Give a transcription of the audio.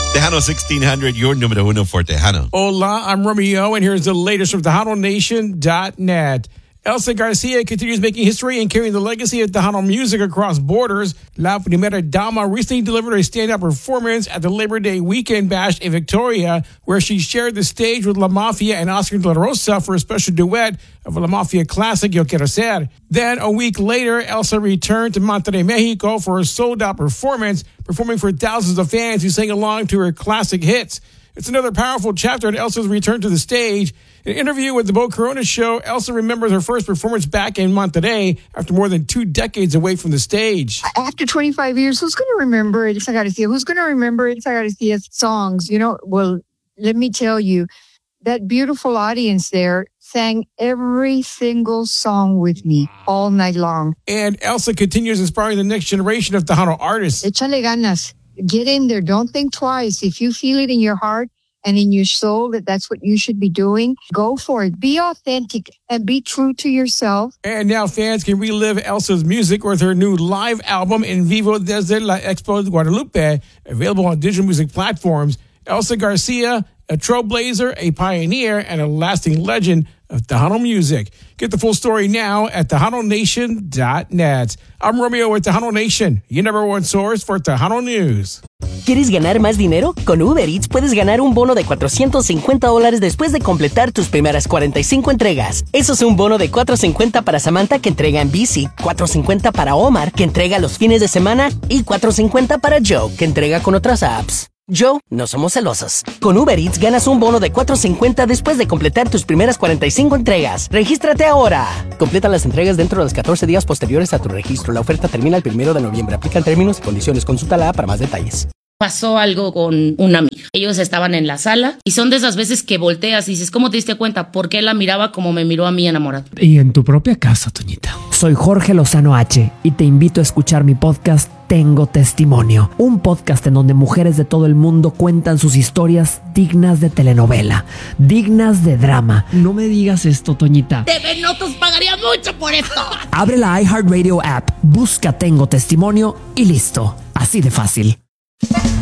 Tejano 1600, your número uno for Tejano. Hola, I'm Romeo, and here's the latest from TejanoNation.net. Elsa Garcia continues making history and carrying the legacy of Tejano music across borders. La Primera Dama recently delivered a standout performance at the Labor Day weekend bash in Victoria, where she shared the stage with La Mafia and Oscar De La Rosa for a special duet of a La Mafia classic, Yo Quiero Ser. Then, a week later, Elsa returned to Monterrey, Mexico for a sold-out performance, performing for thousands of fans who sang along to her classic hits. It's another powerful chapter in Elsa's return to the stage. In an interview with the Bo Corona Show, Elsa remembers her first performance back in Monterrey after more than 2 decades away from the stage. After 25 years, who's going to remember Elsa Garcia? Who's going to remember Elsa Garcia's songs? You know, well, let me tell you, that beautiful audience there sang every single song with me all night long. And Elsa continues inspiring the next generation of Tejano artists. Échale ganas. Get in there. Don't think twice. If you feel it in your heart and in your soul that that's what you should be doing, go for it. Be authentic and be true to yourself. And now fans can relive Elsa's music with her new live album, En Vivo Desde la Expo de Guadalupe, available on digital music platforms. Elsa Garcia, a trailblazer, a pioneer, and a lasting legend of Tejano music. Get the full story now at TejanoNation.net. I'm Romeo with Tejano Nation, your number one source for Tejano News. ¿Quieres ganar más dinero? Con Uber Eats puedes ganar un bono de $450 después de completar tus primeras 45 entregas. Eso es un bono de $450 para Samantha, que entrega en bici, $450 para Omar, que entrega los fines de semana, y $450 para Joe, que entrega con otras apps. Joe, no somos celosos. Con Uber Eats ganas un bono de $450 después de completar tus primeras 45 entregas. ¡Regístrate ahora! Completa las entregas dentro de los 14 días posteriores a tu registro. La oferta termina el 1 de noviembre. Aplican términos y condiciones. Consulta la app para más detalles. Pasó algo con una amiga. Ellos estaban en la sala y son de esas veces que volteas y dices, ¿cómo te diste cuenta? Porque él la miraba como me miró a mí enamorado. Y en tu propia casa, Toñita. Soy Jorge Lozano H y te invito a escuchar mi podcast Tengo Testimonio, un podcast en donde mujeres de todo el mundo cuentan sus historias dignas de telenovela, dignas de drama. No me digas esto, Toñita. TV Notos pagaría mucho por esto. Abre la iHeartRadio app, busca Tengo Testimonio y listo. Así de fácil.